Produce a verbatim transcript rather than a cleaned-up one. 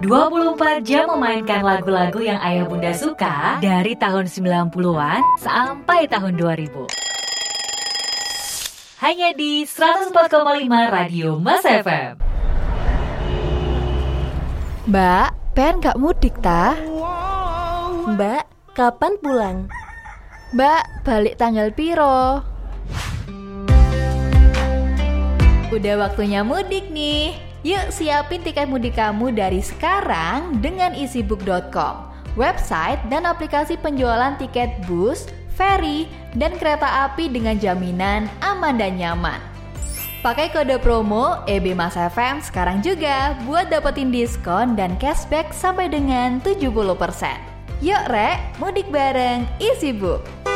dua puluh empat jam memainkan lagu-lagu yang ayah bunda suka dari tahun sembilan puluhan sampai tahun dua ribu. Hanya di seratus empat koma lima Radio Mas F M. Mbak, pengen gak mudik tah? Mbak, kapan pulang? Mbak, balik tanggal piro? Udah waktunya mudik nih. Yuk siapin tiket mudik kamu dari sekarang dengan easybook dot com, website dan aplikasi penjualan tiket bus, ferry, dan kereta api dengan jaminan aman dan nyaman. Pakai kode promo E B Mas F M sekarang juga buat dapetin diskon dan cashback sampai dengan tujuh puluh persen. Yuk rek, mudik bareng Easybook.